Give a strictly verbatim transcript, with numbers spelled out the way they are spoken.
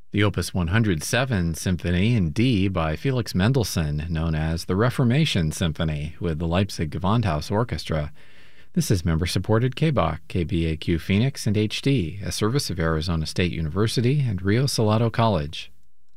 The Opus one hundred seven Symphony in D by Felix Mendelssohn, known as the Reformation Symphony, with the Leipzig Gewandhaus Orchestra. This is member-supported K B O C, K B A Q Phoenix, and H D, a service of Arizona State University and Rio Salado College.